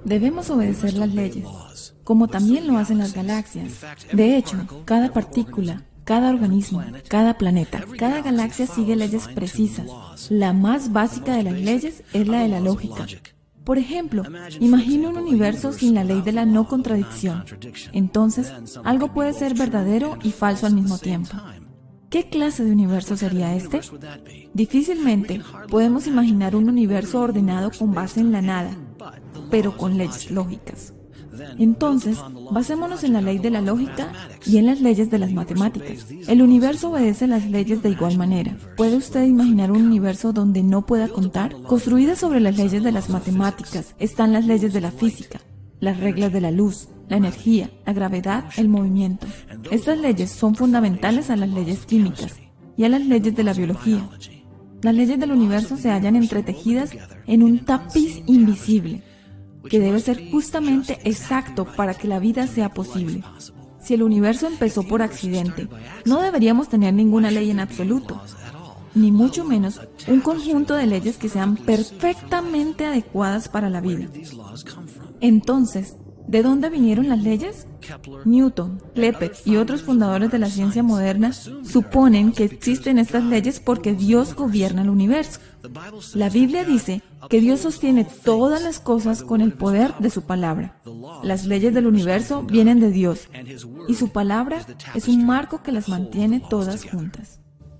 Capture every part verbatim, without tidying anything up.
Debemos obedecer las leyes, como también lo hacen las galaxias. De hecho, cada partícula, cada organismo, cada planeta, cada galaxia sigue leyes precisas. La más básica de las leyes es la de la lógica. Por ejemplo, imagina un universo sin la ley de la no contradicción. Entonces, algo puede ser verdadero y falso al mismo tiempo. ¿Qué clase de universo sería este? Difícilmente podemos imaginar un universo ordenado con base en la nada, pero con leyes lógicas. Entonces, basémonos en la ley de la lógica y en las leyes de las matemáticas. El universo obedece las leyes de igual manera. ¿Puede usted imaginar un universo donde no pueda contar? Construida sobre las leyes de las matemáticas están las leyes de la física, las reglas de la luz, la energía, la gravedad, el movimiento. Estas leyes son fundamentales a las leyes químicas y a las leyes de la biología. Las leyes del universo se hallan entretejidas en un tapiz invisible, que debe ser justamente exacto para que la vida sea posible. Si el universo empezó por accidente, no deberíamos tener ninguna ley en absoluto, ni mucho menos un conjunto de leyes que sean perfectamente adecuadas para la vida. Entonces, ¿de dónde vinieron las leyes? Newton, Kepler y otros fundadores de la ciencia moderna suponen que existen estas leyes porque Dios gobierna el universo. La Biblia dice que Dios sostiene todas las cosas con el poder de su palabra. Las leyes del universo vienen de Dios, y su palabra es un marco que las mantiene todas juntas.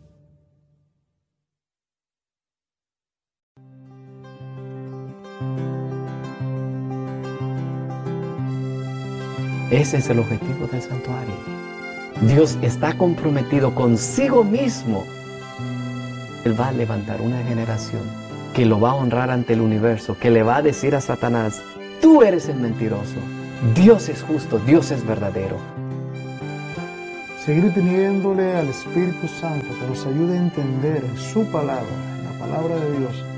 Ese es el objetivo del santuario. Dios está comprometido consigo mismo. Él va a levantar una generación que lo va a honrar ante el universo, que le va a decir a Satanás: tú eres el mentiroso, Dios es justo, Dios es verdadero. Seguir pidiéndole al Espíritu Santo que nos ayude a entender en su palabra, en la palabra de Dios,